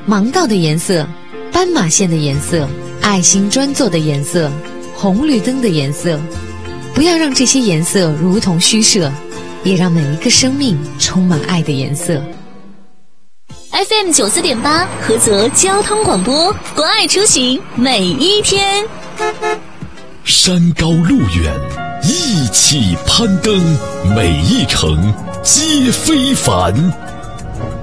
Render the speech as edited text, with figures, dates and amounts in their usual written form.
盲道的颜色，斑马线的颜色，爱心专座的颜色，红绿灯的颜色。不要让这些颜色如同虚设，也让每一个生命充满爱的颜色。 FM 94.8菏泽交通广播，关爱出行每一天。 山高路远，一起攀登，每一程皆非凡。